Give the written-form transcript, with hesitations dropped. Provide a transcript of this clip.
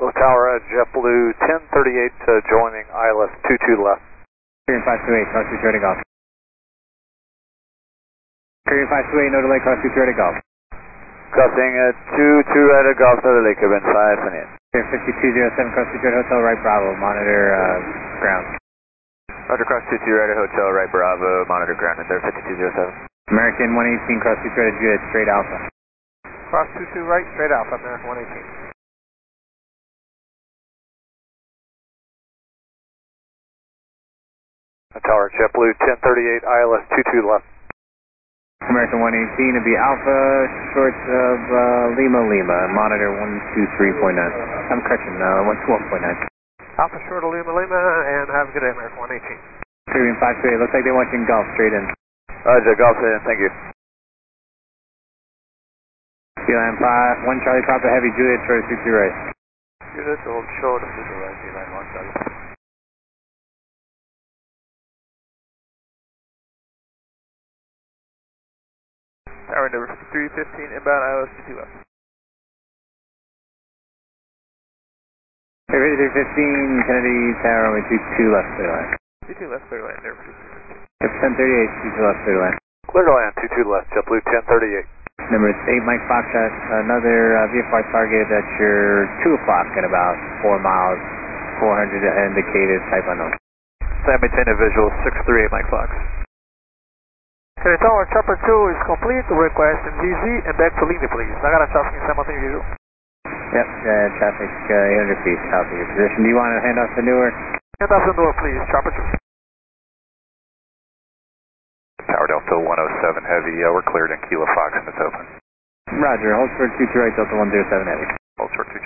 Tower, JetBlue 1038 joining ILS 22 left. Korean 528, cross 230 Golf. Korean 528, no delay, cross 230 Golf. Crossing 22 right of Golf to the Lake of inside, Finite. Korean 5207, cross 230 Hotel, right Bravo, monitor ground. Roger, cross 22 right of Hotel, right Bravo, monitor ground in there, 5207. American 118, cross 230 Juliet, straight Alpha. Cross 22 right, straight Alpha, American 118. Tower, JetBlue 1038, ILS 22 left. American 118 to be Alpha, short of Lima Lima, monitor 123.9. I'm correction, 121.9. Alpha short of Lima Lima, and have a good day, American 118. Korean 528, looks like they want you in Gulf, straight in. Roger, Golf in, thank you. Beeline 5, 1 Charlie Papa Heavy, Juliet, short of 60 right. Juliet, hold short of 60 right, Beeline 1 Charlie. Tower number 5315, inbound ILS 22 left. 5315, Kennedy Tower, only 22 left, clear line. 22 left, clear line, there for 1038, 22 left, clear line. Clear to land, 22 left, JetBlue 1038. Number 8 Mike Foxtrot, another VFR target at your 2 o'clock at about 4 miles, 400 indicated, type unknown. Simultaneous visual 638 Mike Fox. Okay, Tower, Chopper 2 is complete, request GZ and back to Lima, please. Nagara traffic in simultaneous visual. Yep, traffic 800 feet south of your position. Do you want to hand off the Newark? Hand off the door, please, Chopper 2. Tower Delta 107 Heavy, we're cleared in Kilo Fox and it's open. Roger, hold short 22 right, Delta 107 Heavy. Hold short 22